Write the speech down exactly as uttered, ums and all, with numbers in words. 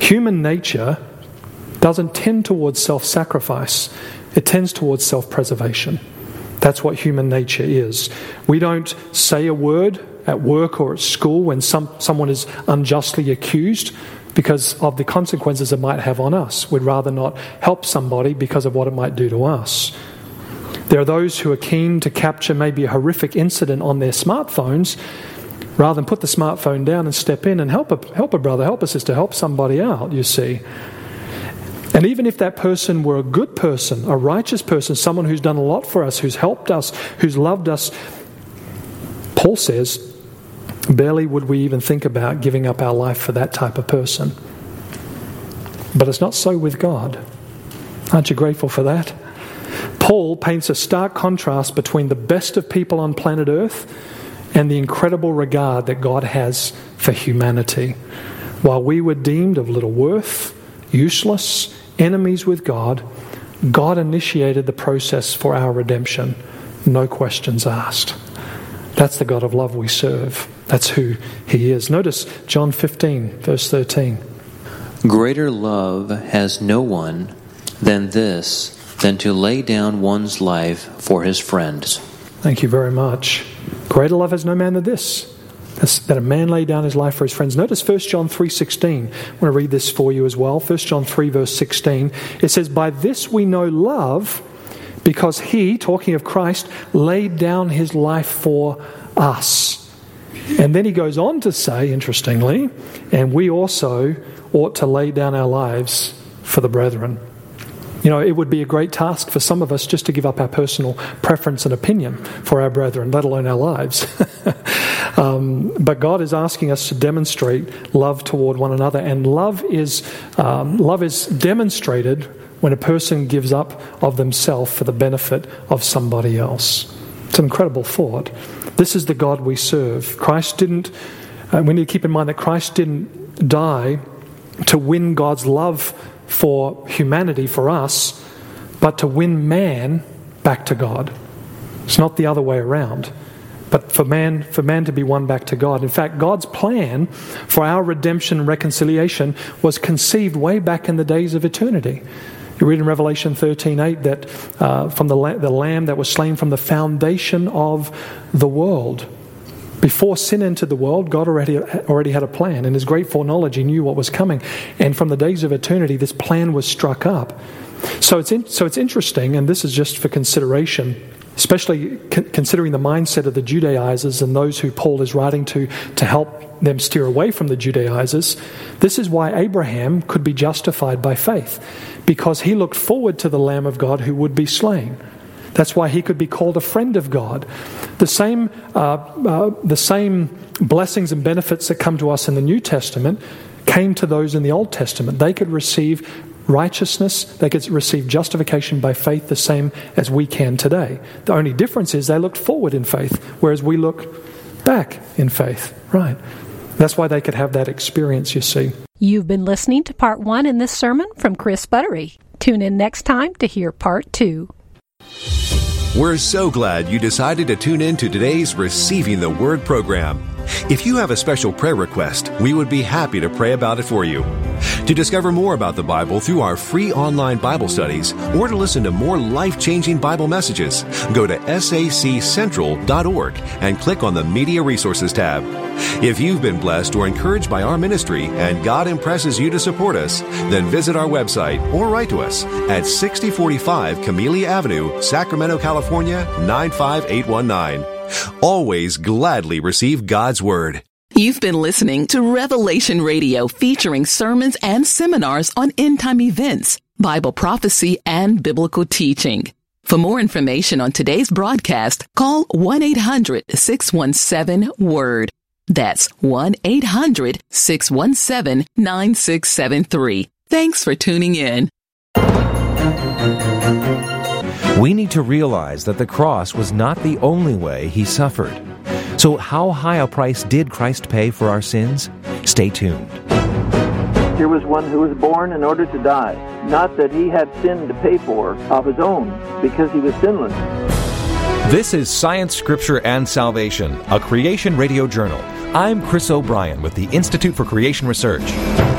Human nature doesn't tend towards self-sacrifice. It tends towards self-preservation. That's what human nature is. We don't say a word at work or at school when some, someone is unjustly accused because of the consequences it might have on us. We'd rather not help somebody because of what it might do to us. There are those who are keen to capture maybe a horrific incident on their smartphones rather than put the smartphone down and step in and help a, help a brother, help a sister, help somebody out, you see. And even if that person were a good person, a righteous person, someone who's done a lot for us, who's helped us, who's loved us, Paul says, barely would we even think about giving up our life for that type of person. But it's not so with God. Aren't you grateful for that? Paul paints a stark contrast between the best of people on planet Earth and the incredible regard that God has for humanity. While we were deemed of little worth, useless, enemies with God, God initiated the process for our redemption. No questions asked. That's the God of love we serve. That's who He is. Notice John fifteen, verse thirteen. Greater love has no one than this, than to lay down one's life for his friends. Thank you very much. Greater love has no man than this, that a man lay down his life for his friends. Notice First John three sixteen. I want to read this for you as well. First John three, verse sixteen. It says, by this we know love, because He, talking of Christ, laid down His life for us. And then he goes on to say, interestingly, and we also ought to lay down our lives for the brethren. You know, it would be a great task for some of us just to give up our personal preference and opinion for our brethren, let alone our lives. um, but God is asking us to demonstrate love toward one another, and love is um, love is demonstrated when a person gives up of themselves for the benefit of somebody else. It's an incredible thought. This is the God we serve. Christ didn't. Uh, we need to keep in mind that Christ didn't die to win God's love for humanity, for us, but to win man back to God. It's not the other way around, but for man, for man to be won back to God. In fact, God's plan for our redemption and reconciliation was conceived way back in the days of eternity. You read in Revelation thirteen eight that uh, from the, la- the Lamb that was slain from the foundation of the world. Before sin entered the world, God already already had a plan. In His great foreknowledge, He knew what was coming. And from the days of eternity, this plan was struck up. So it's in, so it's interesting, and this is just for consideration, especially c- considering the mindset of the Judaizers and those who Paul is writing to to help them steer away from the Judaizers. This is why Abraham could be justified by faith, because he looked forward to the Lamb of God who would be slain. That's why he could be called a friend of God. The same, uh, uh, the same blessings and benefits that come to us in the New Testament came to those in the Old Testament. They could receive righteousness, they could receive justification by faith the same as we can today. The only difference is they looked forward in faith, whereas we look back in faith. Right. That's why they could have that experience, you see. You've been listening to part one in this sermon from Chris Buttery. Tune in next time to hear part two. We're so glad you decided to tune in to today's Receiving the Word program. If you have a special prayer request, we would be happy to pray about it for you. To discover more about the Bible through our free online Bible studies, or to listen to more life-changing Bible messages, go to S A C central dot org and click on the Media Resources tab. If you've been blessed or encouraged by our ministry and God impresses you to support us, then visit our website or write to us at sixty forty-five Camellia Avenue, Sacramento, California, nine five eight one nine. Always gladly receive God's Word. You've been listening to Revelation Radio, featuring sermons and seminars on end-time events, Bible prophecy, and biblical teaching. For more information on today's broadcast, call one eight hundred six one seven WORD. That's one eight hundred six one seven nine six seven three. Thanks for tuning in. We need to realize that the cross was not the only way He suffered. So how high a price did Christ pay for our sins? Stay tuned. Here was one who was born in order to die, not that he had sin to pay for of his own, because he was sinless. This is Science, Scripture, and Salvation, a Creation Radio Journal. I'm Chris O'Brien with the Institute for Creation Research.